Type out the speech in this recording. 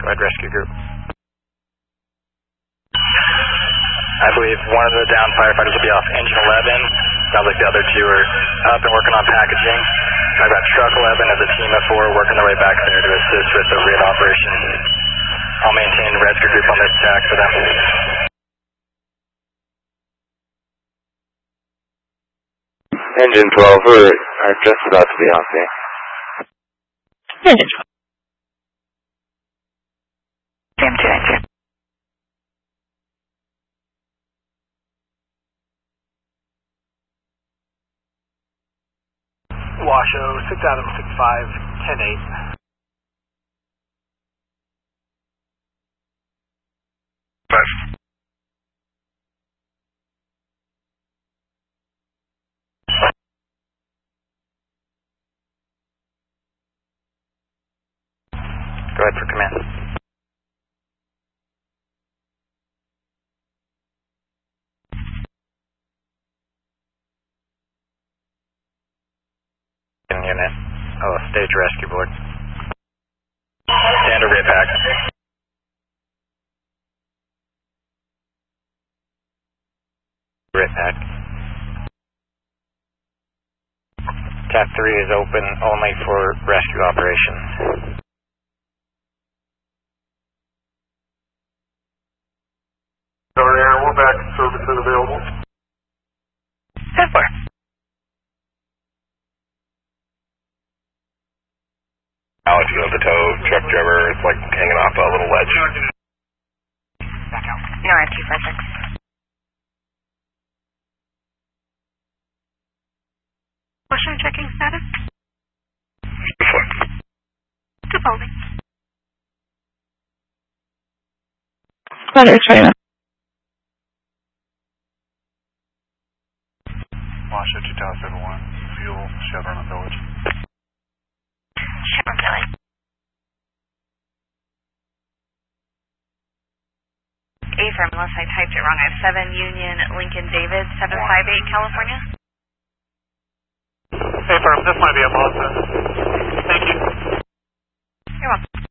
Go ahead, rescue group. I believe one of the down firefighters will be off engine 11. Sounds like the other two are up and working on packaging. I've got truck 11 as a team of 4 working their way back there to assist with the rig operation. I'll maintain rescue group on this tack for them. Engine 12, we are just about to be off there. Engine 12. Jam 2 engine. Washoe, 6 Adam 65, 10-8. Go ahead for command. Unit, stage rescue board. Stand over pack. Pack. TAC 3 is open only for rescue operations. Sorry, Aaron, we're back. Services available. 10-4. Alex, you know the tow truck driver, it's like hanging off a little ledge. NORAD 256. Motion checking status. Good holding. Better trainer. Washoe 2071, fuel, Chevron Village. Chevron Village. Affirm, unless I typed it wrong. I have 7 Union Lincoln David, 758 California. Affirm, this might be a Boston. Thank you. You're welcome.